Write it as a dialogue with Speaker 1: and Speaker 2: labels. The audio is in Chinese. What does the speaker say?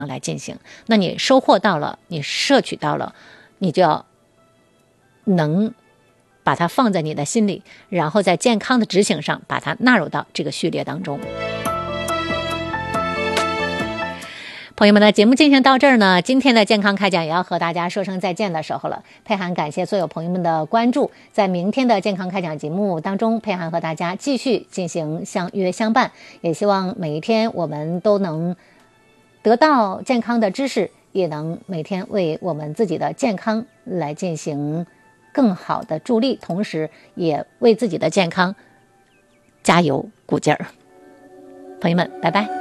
Speaker 1: 来进行。那你收获到了，你摄取到了，你就要能把它放在你的心里，然后在健康的执行上把它纳入到这个序列当中。朋友们的节目进行到这儿呢，今天的健康开讲也要和大家说声再见的时候了。佩涵感谢所有朋友们的关注，在明天的健康开讲节目当中，佩涵和大家继续进行相约相伴，也希望每一天我们都能得到健康的知识，也能每天为我们自己的健康来进行更好的助力，同时也为自己的健康加油鼓劲儿。朋友们，拜拜。